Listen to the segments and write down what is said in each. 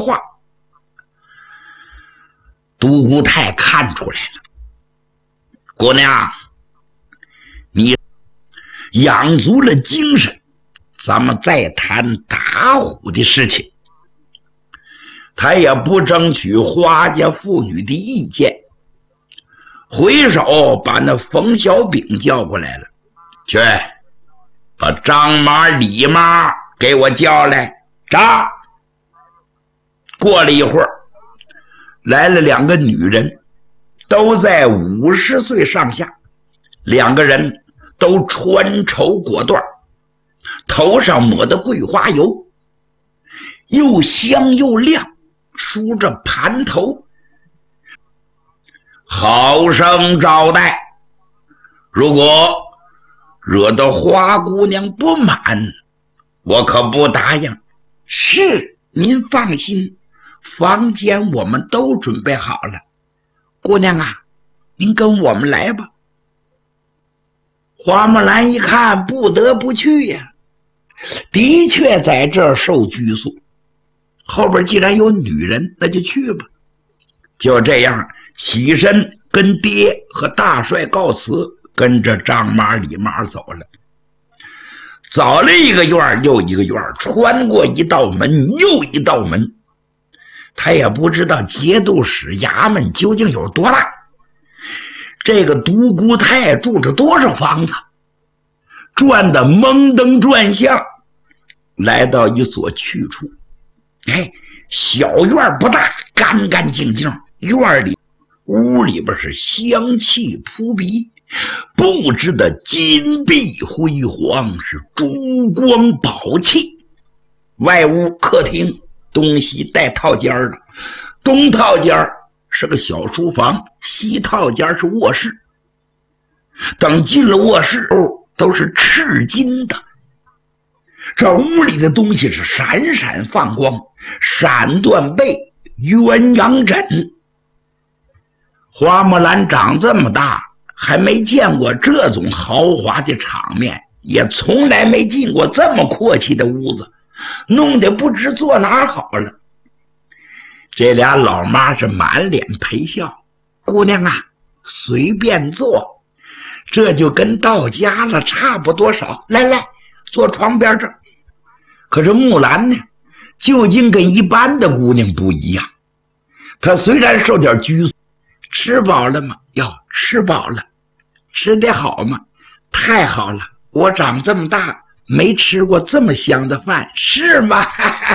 话。独孤太看出来了，姑娘，你养足了精神，咱们再谈打虎的事情。他也不争取花家妇女的意见，回手把那冯小炳叫过来了，去把张妈李妈给我叫来。张。过了一会儿，来了2个女人，都在50岁上下，2个人都穿绸裹缎，头上抹的桂花油，又香又亮，梳着盘头，好生招待。如果惹得花姑娘不满，我可不答应。是，您放心，房间我们都准备好了。姑娘啊，您跟我们来吧。花木兰一看不得不去呀，的确在这儿受拘束，后边既然有女人，那就去吧。就这样起身跟爹和大帅告辞，跟着张妈李妈走了。走了一个院又一个院，穿过一道门又一道门，他也不知道节度使衙门究竟有多大，这个独孤太住着多少房子，转得蒙登转向，来到一所去处。小院不大，干干净净，院里屋里边是香气扑鼻，布置的金碧辉煌，是珠光宝气。外屋客厅东西带套间的，东套间是个小书房，西套间是卧室。等进了卧室都是赤金的，这屋里的东西是闪闪放光，闪缎被、鸳鸯枕。花木兰长这么大还没见过这种豪华的场面，也从来没进过这么阔气的屋子，弄得不知坐哪儿好了。这俩老妈是满脸陪笑，姑娘啊，随便坐，这就跟到家了差不多少。来来，坐床边这儿。可是木兰呢，究竟跟一般的姑娘不一样，她虽然受点拘束，吃饱了吗？哟，吃饱了。吃得好吗？太好了，我长这么大没吃过这么香的饭，是吗？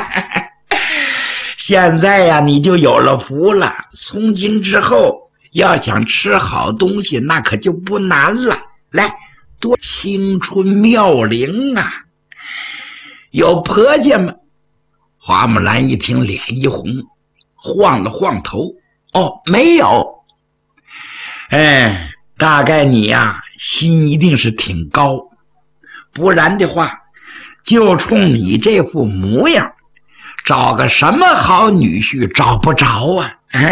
现在呀，你就有了福了，从今之后要想吃好东西，那可就不难了。来，多青春妙龄啊！有婆家吗？花木兰一听脸一红，晃了晃头，哦，没有。大概你呀，心一定是挺高，不然的话，就冲你这副模样，找个什么好女婿找不着啊？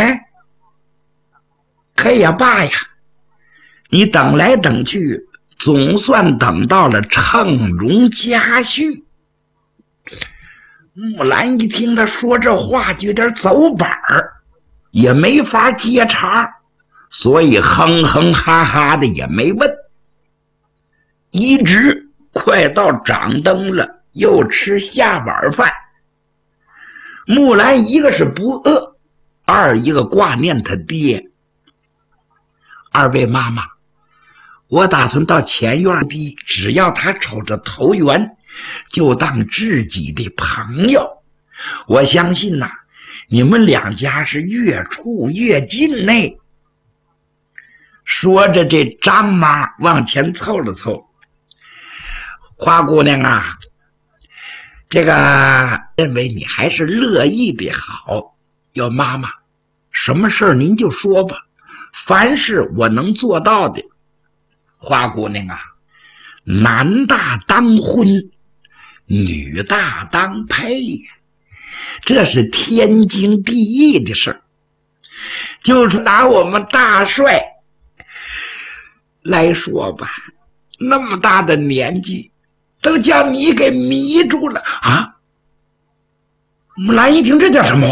可也罢呀，你等来等去，总算等到了乘荣佳婿。木兰一听他说这话就有点走板儿，也没法接茬，所以哼哼哈哈的也没问。一直快到掌灯了，又吃下碗饭。木兰一个是不饿，二一个挂念他爹。二位妈妈，我打算到前院的，只要他瞅着投缘，就当自己的朋友。我相信呐，你们两家是越处越近呢。说着，这张妈往前凑了凑，花姑娘啊，这个认为你还是乐意的好。要妈妈，什么事儿您就说吧，凡是我能做到的。花姑娘啊，男大当婚，女大当配呀，这是天经地义的事儿。就是拿我们大帅来说吧，那么大的年纪都将你给迷住了啊！木兰一听这叫什么